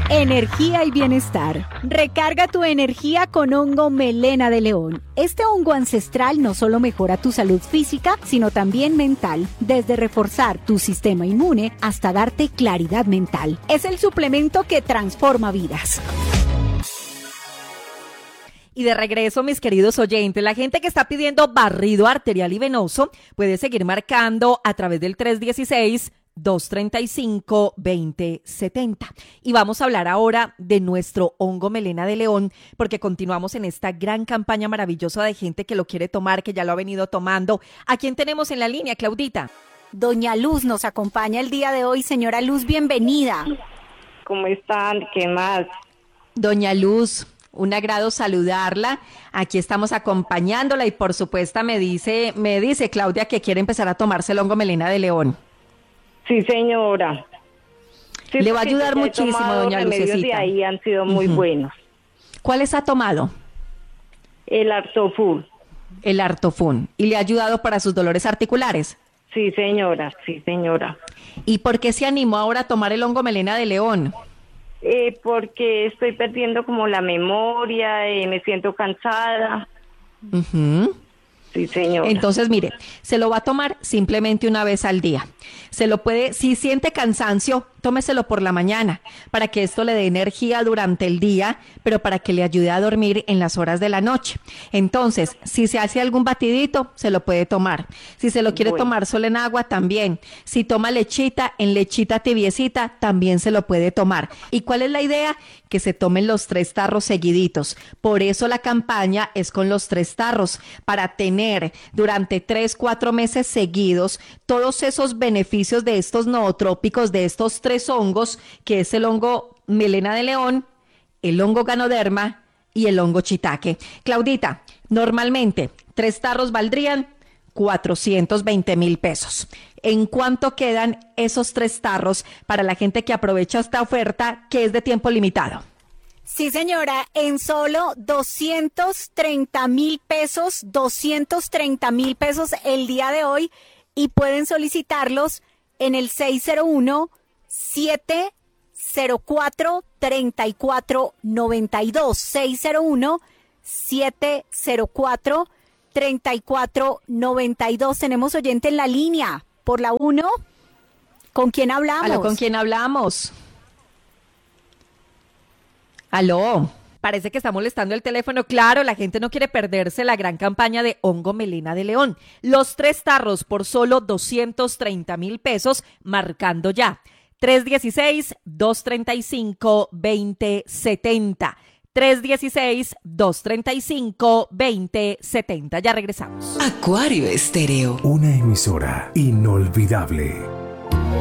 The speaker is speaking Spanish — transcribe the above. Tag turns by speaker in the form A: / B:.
A: Energía y bienestar. Recarga tu energía con hongo melena de león. Este hongo ancestral no solo mejora tu salud física, sino también mental, desde reforzar tu sistema inmune hasta darte claridad mental. Es el suplemento que transforma vidas.
B: Y de regreso, mis queridos oyentes, la gente que está pidiendo barrido arterial y venoso puede seguir marcando a través del 316-235-2070. Y vamos a hablar ahora de nuestro hongo melena de león, porque continuamos en esta gran campaña maravillosa de gente que lo quiere tomar, que ya lo ha venido tomando. ¿A quién tenemos en la línea, Claudita?
A: Doña Luz nos acompaña el día de hoy. Señora Luz, bienvenida.
C: ¿Cómo están? ¿Qué más?
B: Doña Luz, un agrado saludarla. Aquí estamos acompañándola y por supuesto me dice Claudia que quiere empezar a tomarse el hongo melena de león.
C: Sí, señora. Sí,
B: le va a ayudar muchísimo, doña Lucecita.
C: Y ahí han sido muy buenos.
B: ¿Cuáles ha tomado?
C: El Artoful.
B: El Artofun. ¿Y le ha ayudado para sus dolores articulares?
C: Sí, señora. Sí, señora.
B: ¿Y por qué se animó ahora a tomar el hongo melena de león?
C: Porque estoy perdiendo como la memoria, me siento cansada. Sí, señora.
B: Entonces, mire, se lo va a tomar simplemente una vez al día. Se lo puede, si siente cansancio, tómeselo por la mañana, para que esto le dé energía durante el día, pero para que le ayude a dormir en las horas de la noche. Entonces, si se hace algún batidito, se lo puede tomar. Si se lo quiere tomar solo en agua, también. Si toma lechita, en lechita tibiecita, también se lo puede tomar. ¿Y cuál es la idea? Que se tomen los 3 tarros seguiditos. Por eso la campaña es con los 3 tarros, para tener durante 3-4 meses seguidos todos esos beneficios de estos nootrópicos, de estos 3 hongos, que es el hongo melena de león, el hongo ganoderma y el hongo shiitake. Claudita, normalmente 3 tarros valdrían 420,000 pesos. ¿En cuánto quedan esos 3 tarros para la gente que aprovecha esta oferta que es de tiempo limitado?
A: Sí, señora, en solo 230,000 pesos, 230,000 pesos el día de hoy, y pueden solicitarlos en el 601-704-3492, 601-704-3492. Tenemos oyente en la línea, por la 1. ¿Con quién hablamos?
B: ¿Aló, con quién hablamos? ¿Aló? Parece que está molestando el teléfono. Claro, la gente no quiere perderse la gran campaña de hongo melena de león. Los 3 tarros por solo 230,000 pesos, marcando ya. 316-235-2070. 316-235-2070. Ya regresamos.
D: Acuario Estéreo.
E: Una emisora inolvidable.